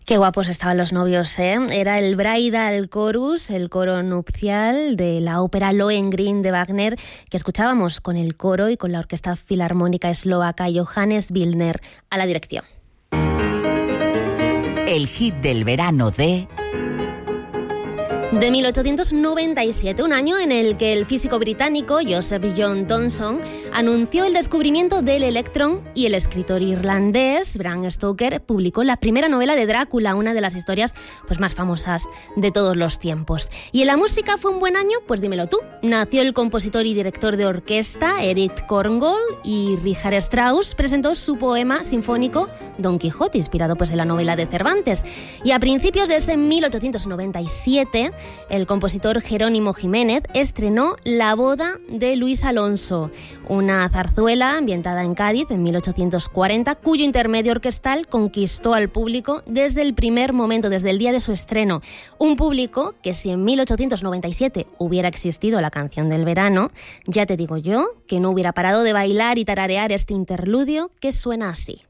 Qué guapos estaban los novios, ¿eh? Era el Bridal Chorus, el coro nupcial de la ópera Lohengrin de Wagner, que escuchábamos con el coro y con la Orquesta Filarmónica Eslovaca Johannes Billner a la dirección. El hit del verano de 1897, un año en el que el físico británico Joseph John Thomson anunció el descubrimiento del electrón y el escritor irlandés Bram Stoker publicó la primera novela de Drácula, una de las historias más famosas de todos los tiempos. ¿Y en la música fue un buen año? Pues dímelo tú. Nació el compositor y director de orquesta Erich Korngold y Richard Strauss presentó su poema sinfónico Don Quijote, inspirado en la novela de Cervantes. Y a principios de ese 1897, el compositor Jerónimo Jiménez estrenó La boda de Luis Alonso, una zarzuela ambientada en Cádiz en 1840, cuyo intermedio orquestal conquistó al público desde el primer momento, desde el día de su estreno. Un público que, si en 1897 hubiera existido la canción del verano, ya te digo yo que no hubiera parado de bailar y tararear este interludio que suena así.